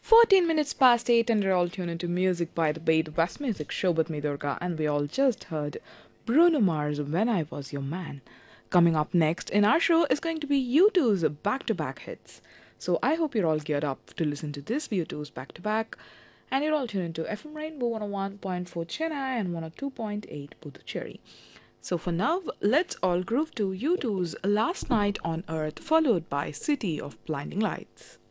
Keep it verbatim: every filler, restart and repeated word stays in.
fourteen minutes past eight, and we're all tuned into music by the Bay, the West Music Show with me, Durga, and we all just heard Bruno Mars' When I Was Your Man. Coming up next in our show is going to be U two's back to back hits. So I hope you're all geared up to listen to this U two's back to back, and you're all tuned into F M Rainbow one oh one point four Chennai and one oh two point eight Puducherry. So for now, let's all groove to U two's Last Night on Earth, followed by City of Blinding Lights.